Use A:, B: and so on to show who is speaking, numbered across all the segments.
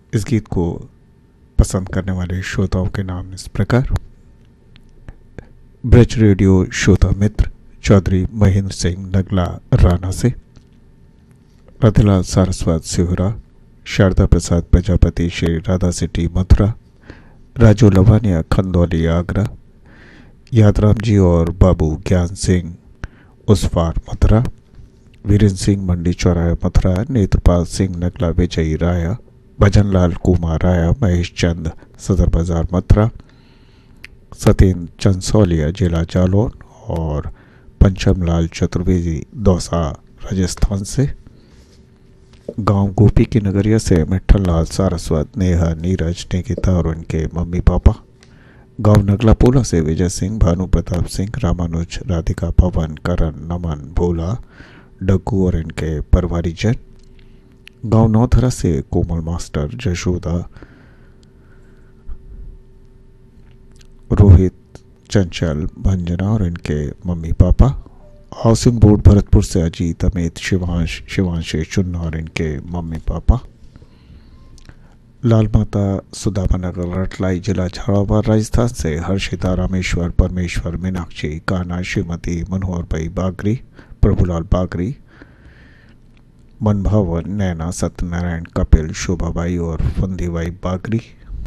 A: इस गीत को पसंद करने वाले श्रोताओं के नाम इस प्रकार: ब्रज रेडियो श्रोता मित्र चौधरी महेंद्र सिंह नगला राना से, रतिलाल सारस्वत सिहुरा, शारदा प्रसाद प्रजापति श्री राधा सिटी मथुरा, राजू लवानिया खंदौली आगरा, यादराम जी और बाबू ज्ञान सिंह उस्फार मथुरा, वीरेंद्र सिंह मंडी चौराहा मथुरा, नेत्रपाल सिंह नगला विजयी राया, भजनलाल कुमार राया, महेश चंद सदर बाजार मथुरा, सत्येंद्र चंसौलिया जिला जालौन और पंचम लाल चतुर्वेदी दौसा राजस्थान से। गांव गोपी की नगरिया से मिट्ठल लाल सारस्वत, नेहा, नीरज, निकिता और उनके मम्मी पापा। गांव नगला पोला से विजय सिंह, भानु प्रताप सिंह, रामानुज, राधिका, पवन, करण, नमन, भोला, डग्गू और इनके परिवारी जन। गांव नौथरा से कोमल मास्टर, जशोदा, रोहित, चंचल, भंजना और इनके mummy papa. Housing board Bharatpur से अजीत, अमित, शिवांश, शिवांशी चुन्ना और इनके मम्मी पापा। लाल माता सुदामा नगर रटलाई जिला झालावाड़ राजस्थान से हर्षिता, रामेश्वर, परमेश्वर, मीनाक्षी, कान्हा, श्रीमती, मनोहर भाई बागरी, प्रभुलाल बागरी, मनभावन, नैना, सत्यनारायण, कपिल, शोभाबाई और फंदीबाई बागरी।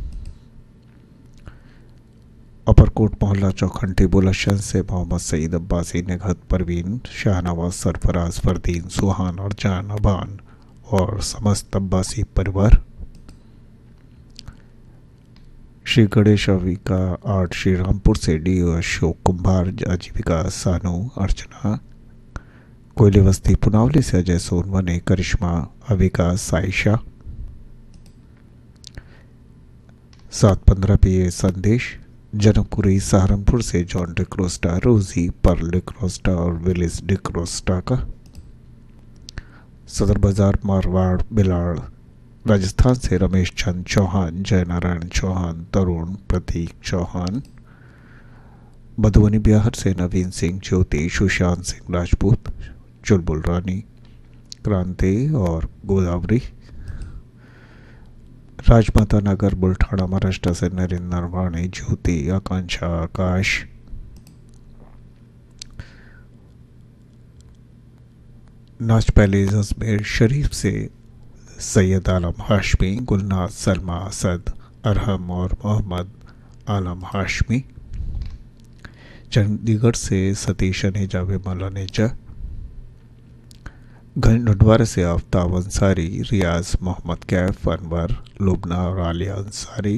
A: अपरकोट मोहल्ला चौखंडी बुलशन से मोहम्मद सईद, अब्बासी, निगहत, परवीन, शाहनवाज, सरफराज, फरदीन, सुहान और जान अबान और समस्त अब्बासी परिवार। श्री गणेश अविका आर्ट श्रीरामपुर से डी अशोक कुंभार, आजीविका सानू, अर्चना, कोयले बस्ती पुनावली से अजय सोनवने, करिश्मा, अविका, साइशा। 715 पे संदेश जनकपुरी सहारनपुर से जॉन डिक्रोस्टा, रोजी, पर्ल डिक्रोस्टा और विलिस डिक्रोस्टा का। सदर बाजार मारवाड़ बिलाड़ राजस्थान से रमेश चंद चौहान, जयनारायण चौहान, तरुण, प्रतीक चौहान। मधुबनी बिहार से नवीन सिंह, ज्योति, सुशांत सिंह राजपूत, चुलबुल रानी, क्रांति और गोदावरी। राजमाता नगर बुल्ठाना महाराष्ट्र से नरेंद्र नरवाणे, ज्योति, आकांक्षा, आकाश। नाच पैलेस अजमेर शरीफ से सैयद आलम हाशमी, गुलनाज, सलमा, असद, अरहम और मोहम्मद आलम हाशमी। चंडीगढ़ से सतीश अनेजा, विमल अनेजा। घनडवारे से आफ्ताब अंसारी, रियाज, मोहम्मद कैफ, अनवर, लुबना और आलिया अंसारी।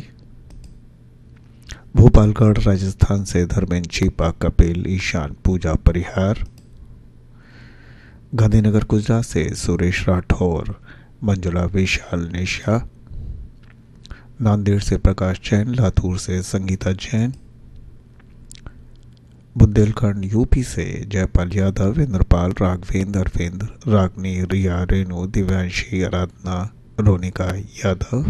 A: भोपालगढ़ राजस्थान से धर्मेंद्र चीपा, कपिल, ईशान, पूजा परिहार। गांधीनगर गुजरात से सुरेश राठौर, मंजुला, विशाल, निशा। नांदेड़ से प्रकाश जैन, लातूर से संगीता जैन। बुंदेलखंड यूपी से जयपाल यादव, इंद्रपाल, राघवेंद्र, अरविंद, रागनी, रिया, रेणु, दिव्यांशी, आराधना, रोनिका यादव।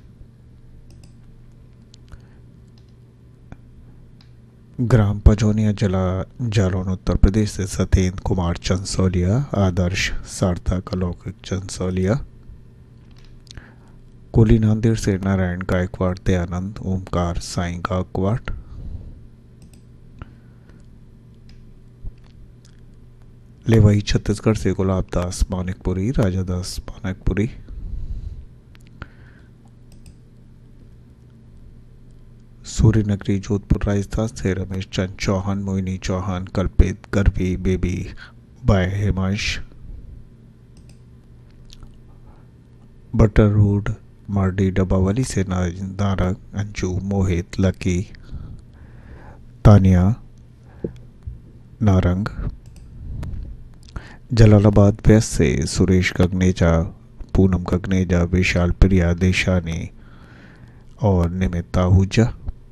A: ग्राम पजौनिया जिला जालौन उत्तर प्रदेश से सत्येंद्र कुमार चंसौलिया, आदर्श, सार्थक, अलौकिक चंसौलिया। कोली नांदेड़ से नारायण गायकवाड़, दयानंद, ओमकार, साईं गायकवाड़। लेवाई छत्तीसगढ़ से गुलाब दास मानिकपुरी, राजा दास मानिकपुरी। सूर्य नगरी जोधपुर राजस्थान से रमेश चंद चौहान, मोहिनी चौहान, कल्पित, गर्वी, baby bye हेमांश। Butter road Mardi डब्बावाली से नारंग, अंजू, मोहित, लकी, तानिया, नारंग। जलालाबाद वेस्ट से सुरेश गगनेजा, पूनम गगनेजा, विशाल, प्रिया, देशानी और निमिता आहूजा।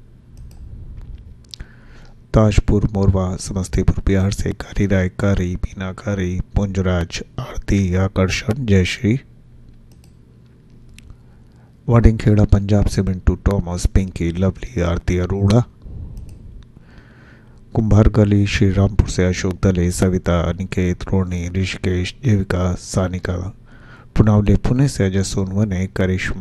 A: ताजपुर मोरवा समस्तीपुर बिहार से कारी राय, कारी, बीना कारी, पुंजराज, आरती, आकर्षण, जयश्री। वाडिंगखेड़ा पंजाब से मिंटू टॉमस, पिंकी, लवली, आरती, अरोड़ा। कुंभार गली श्रीरामपुर से अशोक दले, सविता, अनिकेत, रोनी, ऋषिकेश, देविका, सानिका। पुनावले पुणे से अजय सोनवने, करिश्मा।